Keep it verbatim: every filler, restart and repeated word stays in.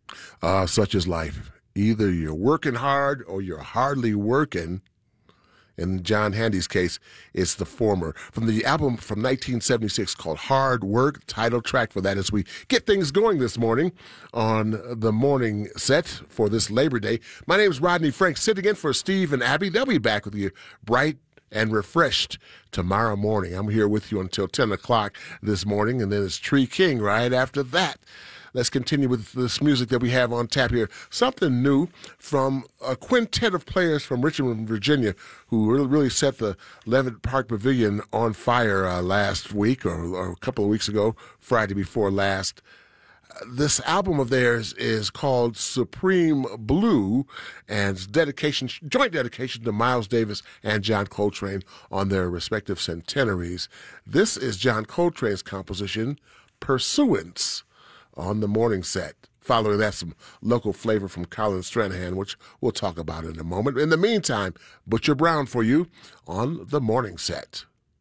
Uh, such is life. Either you're working hard or you're hardly working. In John Handy's case, it's the former. From the album from nineteen seventy-six called Hard Work, title track for that as we get things going this morning on the morning set for this Labor Day. My name is Rodney Frank, sitting in for Steve and Abby. They'll be back with you bright and refreshed tomorrow morning. I'm here with you until ten o'clock this morning, and then it's Tree King right after that. Let's continue with this music that we have on tap here. Something new from a quintet of players from Richmond, Virginia, who really, really set the Levitt Park Pavilion on fire uh, last week or, or a couple of weeks ago, Friday before last. Uh, this album of theirs is called Supreme Blue, and it's dedication, joint dedication to Miles Davis and John Coltrane on their respective centenaries. This is John Coltrane's composition, Pursuance, on the morning set. Following that, some local flavor from Colin Stranahan, which we'll talk about in a moment. In the meantime, Butcher Brown for you on the morning set.